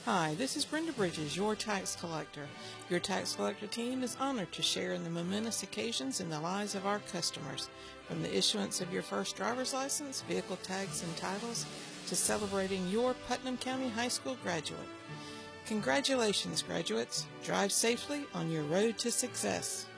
Hi, this is Brenda Bridges, your tax collector. Your tax collector team is honored to share in the momentous occasions in the lives of our customers, from the issuance of your first driver's license, vehicle tags and titles, to celebrating your Putnam County High School graduate. Congratulations, graduates. Drive safely on your road to success.